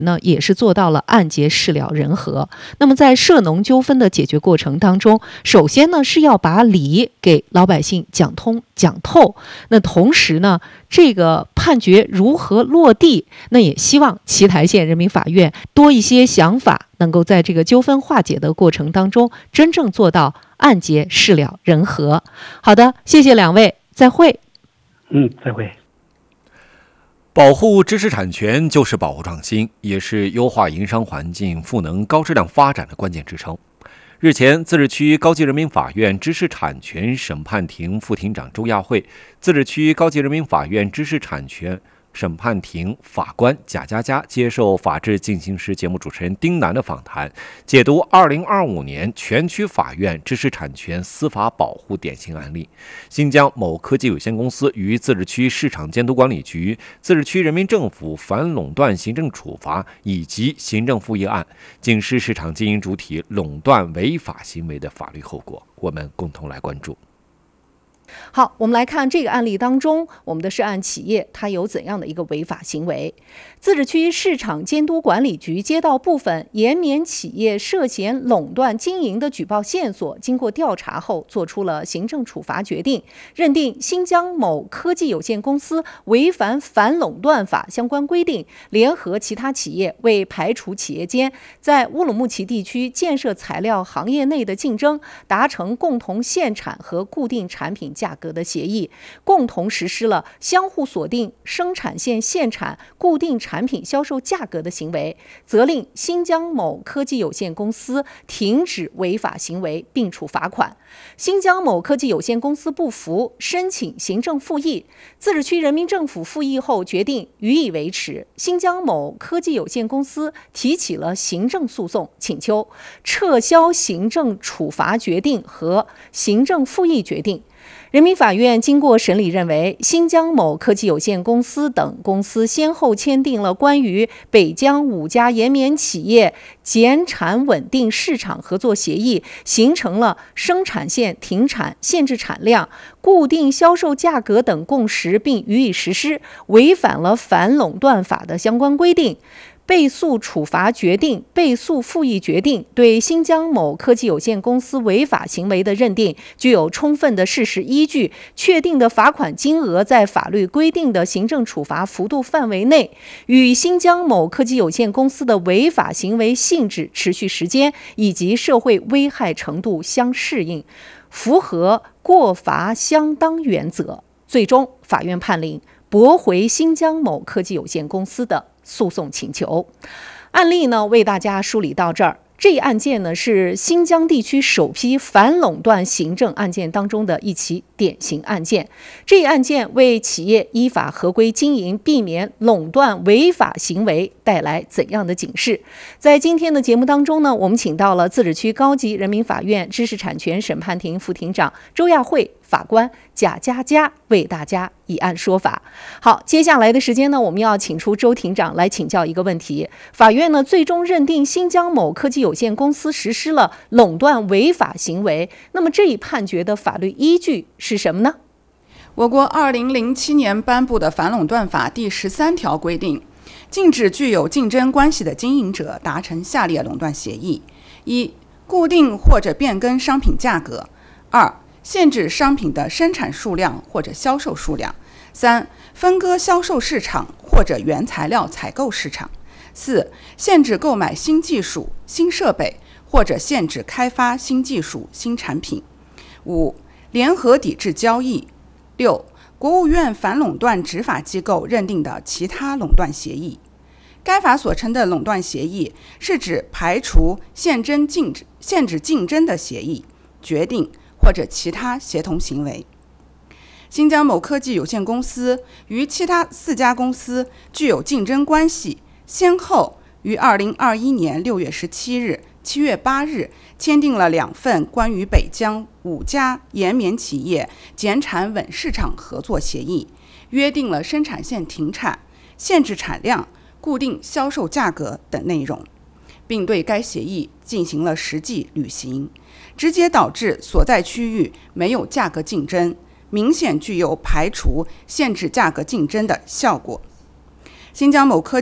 呢也是做到了按揭事了人和。那么在涉农纠纷的解决过程当中，首先呢是要把理给老百姓讲通讲透，那同时呢这个判决如何落地，那也希望奇台县人民法院多一些想法，能够在这个纠纷化解的过程当中真正做到按揭事了人和。好的，谢谢两位，再会。 再会。 保护知识产权就是保护创新，也是优化营商环境、赋能高质量发展的关键支撑。日前，自治区高级人民法院知识产权审判庭副庭长周亚慧、自治区高级人民法院知识产权审判庭法官贾佳佳接受《法治进行时》节目主持人丁楠的访谈，解读2025年全区法院知识产权司法保护典型案例。新疆某科技有限公司与自治区市场监督管理局、自治区人民政府反垄断行政处罚以及行政复议案，警示市场经营主体垄断违法行为的法律后果。我们共同来关注。 好，我们来看这个案例当中，我们的涉案企业它有怎样的一个违法行为。自治区市场监督管理局接到部分延绵企业涉嫌垄断经营的举报线索，经过调查后作出了行政处罚决定，认定新疆某科技有限公司违反反垄断法相关规定，联合其他企业为排除企业间在乌鲁木齐地区建设材料行业内的竞争，达成共同限产和固定产品价格的协议，共同实施了相互锁定生产线限产、固定产品销售价格的行为，责令新疆某科技有限公司停止违法行为并处罚款。新疆某科技有限公司不服，申请行政复议，自治区人民政府复议后决定予以维持。新疆某科技有限公司提起了行政诉讼，请求撤销行政处罚决定和行政复议决定。人民法院经过审理认为，新疆某科技有限公司等公司先后签订了关于北疆5家延绵企业减产稳定市场合作协议，形成了生产线停产、限制产量、固定销售价格等共识，并予以实施，违反了反垄断法的相关规定。被诉处罚决定、被诉复议决定对新疆某科技有限公司违法行为的认定具有充分的事实依据，确定的罚款金额在法律规定的行政处罚幅度范围内，与新疆某科技有限公司的违法行为性质、持续时间以及社会危害程度相适应，符合过罚相当原则。最终，法院判令驳回新疆某科技有限公司的诉讼请求。案例呢，为大家梳理到这儿。这一案件呢，是新疆地区首批反垄断行政案件当中的一起典型案件。这一案件为企业依法合规经营、避免垄断违法行为带来怎样的警示？在今天的节目当中呢，我们请到了自治区高级人民法院知识产权审判庭副庭长周亚慧、法官贾佳佳为大家以案说法。好，接下来的时间呢，我们要请出周庭长来请教一个问题。法院呢，最终认定新疆某科技有限公司实施了垄断违法行为，那么这一判决的法律依据是什么呢？ 我国2007年颁布的反垄断法第13条规定，禁止具有竞争关系的经营者达成下列垄断协议：一、固定或者变更商品价格；二、限制商品的生产数量或者销售数量；三、分割销售市场或者原材料采购市场；四、限制购买新技术、新设备或者限制开发新技术、新产品；五、联合抵制交易；六、国务院反垄断执法机构认定的其他垄断协议。该法所称的垄断协议，是指排除限制竞争的协议、决定或者其他协同行为。新疆某科技有限公司与其他4家公司具有竞争关系，先后于2021年6月17日、7月8日签订了2份关于北疆5家延绵企业减产稳市场合作协议，约定了生产线停产、限制产量、固定销售价格等内容，并对该协议进行了实际履行，直接导致所在区域没有价格竞争，明显具有排除限制价格竞争的效果。新疆某科技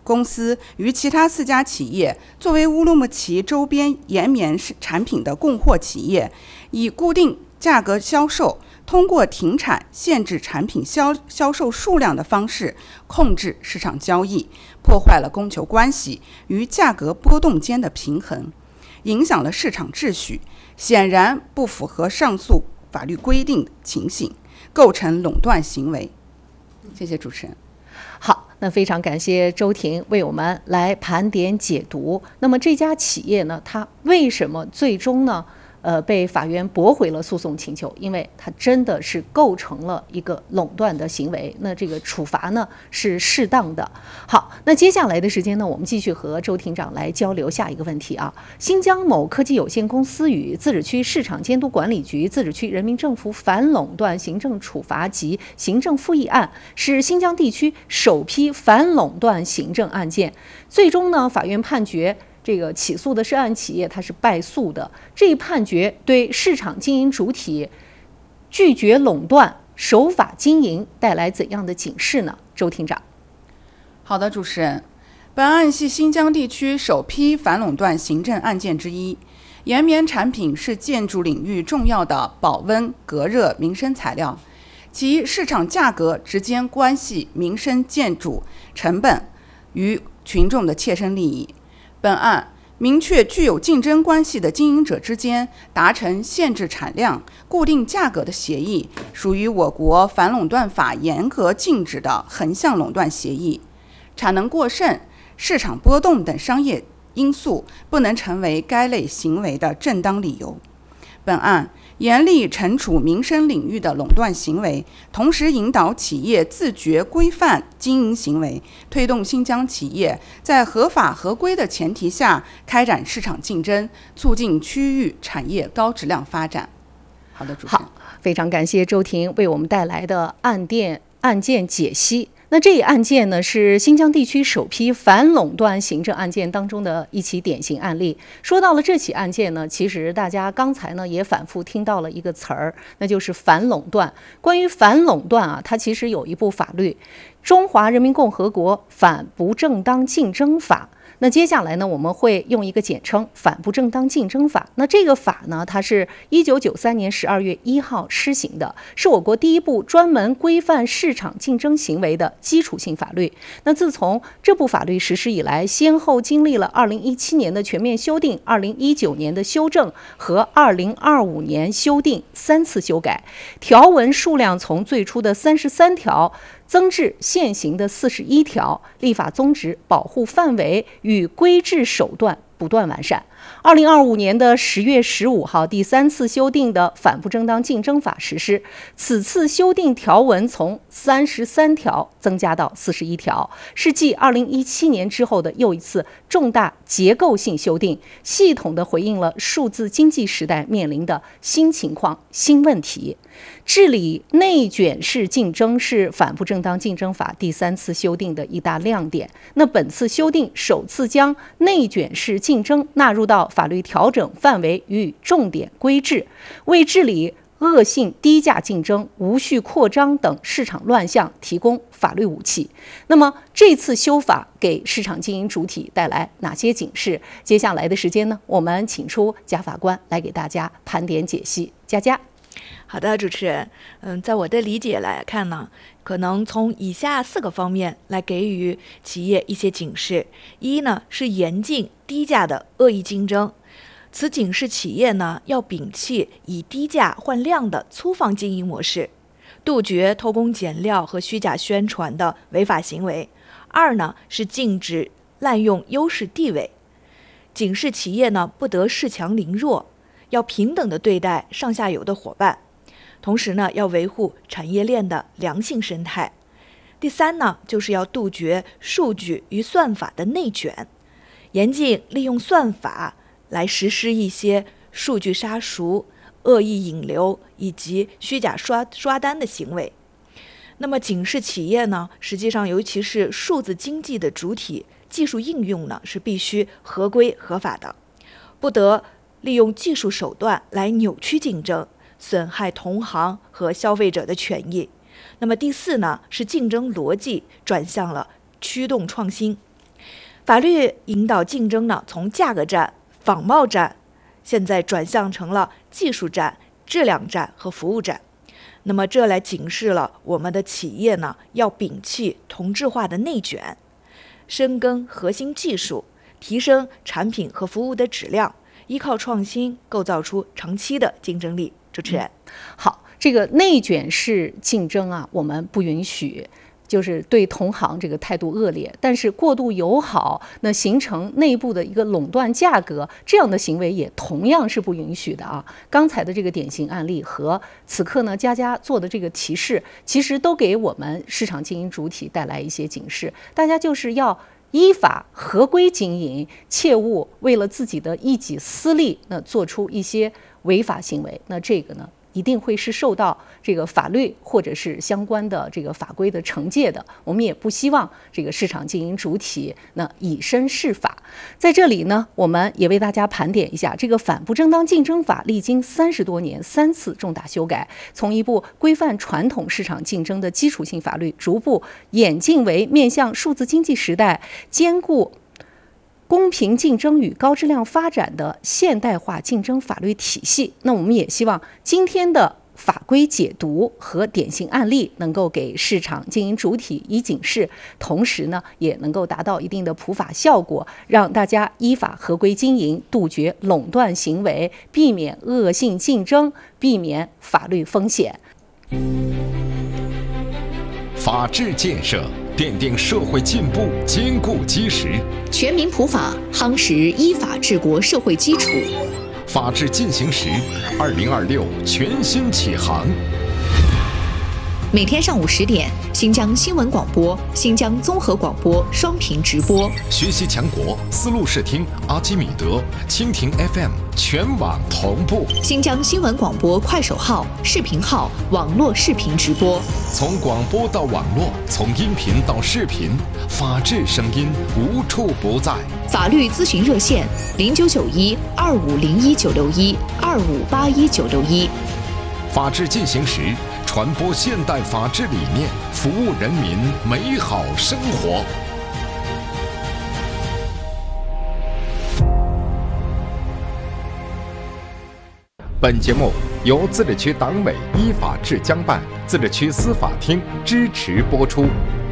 公司与其他4家企业作为乌鲁木齐周边岩棉产品的供货企业，以固定价格销售，通过停产、限制产品销售数量的方式控制市场交易，破坏了供求关系与价格波动间的平衡，影响了市场秩序，显然不符合上述法律规定的情形，构成垄断行为。谢谢主持人。 好，那非常感谢周婷为我们来盘点解读。那么这家企业呢，它为什么最终呢被法院驳回了诉讼请求？因为它真的是构成了一个垄断的行为，那这个处罚呢是适当的。好，那接下来的时间呢，我们继续和周庭长来交流下一个问题啊。新疆某科技有限公司与自治区市场监督管理局、自治区人民政府反垄断行政处罚及行政复议案，是新疆地区首批反垄断行政案件。最终呢，法院判决这个起诉的涉案企业它是败诉的。这一判决对市场经营主体拒绝垄断、守法经营带来怎样的警示呢？周庭长。 好的，主持人，本案系新疆地区首批反垄断行政案件之一。岩棉产品是建筑领域重要的保温、隔热民生材料，其市场价格直接关系民生建筑成本与群众的切身利益。本案明确具有竞争关系的经营者之间达成限制产量、固定价格的协议，属于我国反垄断法严格禁止的横向垄断协议。产能过剩、市场波动等商业因素不能成为该类行为的正当理由。本案严厉惩处民生领域的垄断行为，同时引导企业自觉规范经营行为，推动新疆企业在合法合规的前提下开展市场竞争，促进区域产业高质量发展。好的，主持人。 好，非常感谢周庭为我们带来的案件解析。那这一案件呢，是新疆地区首批反垄断行政案件当中的一起典型案例。说到了这起案件呢，其实大家刚才呢也反复听到了一个词儿，那就是反垄断。关于反垄断啊，它其实有一部法律，《中华人民共和国反不正当竞争法》。那接下来呢，我们会用一个简称反不正当竞争法。那这个法呢，它是1993年12月1号施行的，是我国第一部专门规范市场竞争行为的基础性法律。那自从这部法律实施以来，先后经历了2017年的全面修订、2019年的修正和2025年修订3次修改，条文数量从最初的33条增至现行的41条，立法宗旨、保护范围与规制手段不断完善。2025年的10月15号，第3次修订的反不正当竞争法实施，此次修订条文从33条增加到41条，是继2017年之后的又一次重大结构性修订，系统地回应了数字经济时代面临的新情况、新问题。治理内卷式竞争是反不正当竞争法第3次修订的一大亮点。那本次修订首次将内卷式竞争纳入到法律调整范围与重点规制，为治理恶性低价竞争、无序扩张等市场乱象提供法律武器。那么这次修法给市场经营主体带来哪些警示？接下来的时间呢，我们请出贾法官来给大家盘点解析。佳佳。 好的，主持人，在我的理解来看呢，可能从以下4个方面来给予企业一些警示。一呢是严禁低价的恶意竞争，此警示企业呢要摒弃以低价换量的粗放经营模式，杜绝偷工减料和虚假宣传的违法行为。二呢是禁止滥用优势地位，警示企业呢不得恃强凌弱，要平等地对待上下游的伙伴，同时呢要维护产业链的良性生态。第三呢就是要杜绝数据与算法的内卷，严禁利用算法来实施一些数据杀熟、恶意引流以及虚假刷单的行为。那么警示企业呢，实际上尤其是数字经济的主体，技术应用呢是必须合规合法的，不得利用技术手段来扭曲竞争，损害同行和消费者的权益。那么第四呢，是竞争逻辑转向了驱动创新。 法律引导竞争呢，从价格战、仿冒战，现在转向成了技术战、质量战和服务战。那么这来警示了我们的企业呢，要摒弃同质化的内卷，深耕核心技术，提升产品和服务的质量，依靠创新构造出长期的竞争力。主持人， 好，这个内卷式竞争啊，我们不允许。就是对同行这个态度恶劣，但是过度友好，那形成内部的一个垄断价格，这样的行为也同样是不允许的啊。刚才的这个典型案例和此刻呢佳佳做的这个提示，其实都给我们市场经营主体带来一些警示，大家就是要依法合规经营，切勿为了自己的一己私利，那做出一些违法行为，那这个呢一定会是受到这个法律或者是相关的这个法规的惩戒的。我们也不希望这个市场经营主体那以身试法。在这里呢，我们也为大家盘点一下这个反不正当竞争法，历经30多年3次重大修改，从一部规范传统市场竞争的基础性法律，逐步演进为面向数字经济时代，兼顾公平竞争与高质量发展的现代化竞争法律体系。那我们也希望今天的法规解读和典型案例能够给市场经营主体以警示，同时呢也能够达到一定的普法效果，让大家依法合规经营，杜绝垄断行为，避免恶性竞争，避免法律风险。 法治建设奠定社会进步坚固基石， 全民普法夯实依法治国社会基础。 法治进行时，2026全新启航。 每天上午10点，新疆新闻广播、新疆综合广播双频直播。 学习强国，丝路视听、阿基米德、蜻蜓 FM 全网同步。 新疆新闻广播快手号、视频号网络视频直播。 从广播到网络，从音频到视频，法治声音无处不在。 法律咨询热线：0991-2501-961、2581-961。 法治进行时，传播现代法治理念，服务人民美好生活。本节目由自治区党委依法治江办、自治区司法厅支持播出。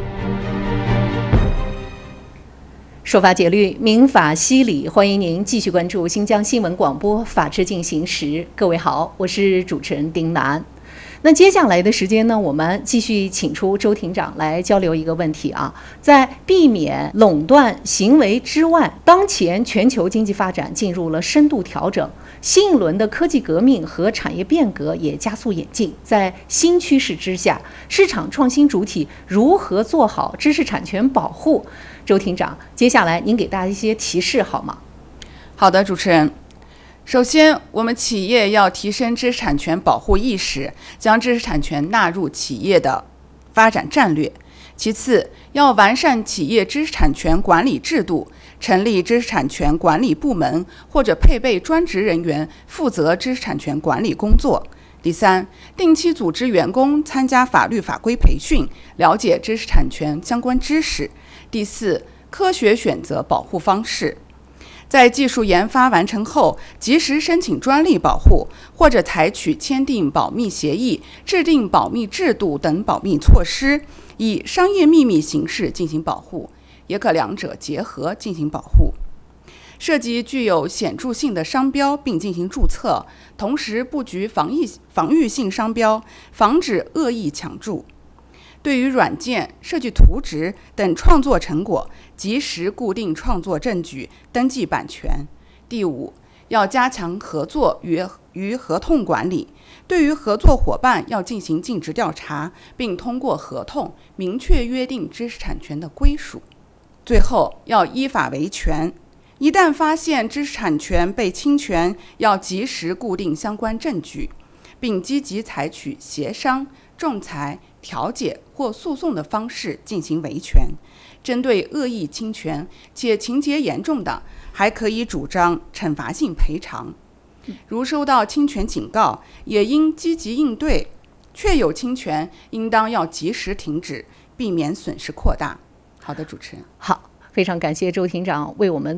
说法解律，民法析理，欢迎您继续关注新疆新闻广播《法治进行时》。各位好，我是主持人丁楠。那接下来的时间呢，我们继续请出周庭长来交流一个问题啊，在避免垄断行为之外，当前全球经济发展进入了深度调整，新一轮的科技革命和产业变革也加速演进。在新趋势之下，市场创新主体如何做好知识产权保护？周庭长，接下来您给大家一些提示好吗？ 好的，主持人。首先，我们企业要提升知识产权保护意识，将知识产权纳入企业的发展战略。其次，要完善企业知识产权管理制度，成立知识产权管理部门，或者配备专职人员负责知识产权管理工作。第三，定期组织员工参加法律法规培训，了解知识产权相关知识。第四，科学选择保护方式。在技术研发完成后，及时申请专利保护，或者采取签订保密协议、制定保密制度等保密措施，以商业秘密形式进行保护，也可两者结合进行保护。涉及具有显著性的商标并进行注册，同时布局防御性商标，防止恶意抢注。对于软件、设计图纸等创作成果，及时固定创作证据，登记版权。第五，要加强合作与合同管理，对于合作伙伴要进行尽职调查，并通过合同明确约定知识产权的归属。最后，要依法维权，一旦发现知识产权被侵权，要及时固定相关证据，并积极采取协商、仲裁、调解或诉讼的方式进行维权。针对恶意侵权且情节严重的，还可以主张惩罚性赔偿。如收到侵权警告，也应积极应对，确有侵权，应当要及时停止，避免损失扩大。好的，主持人。 好。 非常感谢周庭长为我们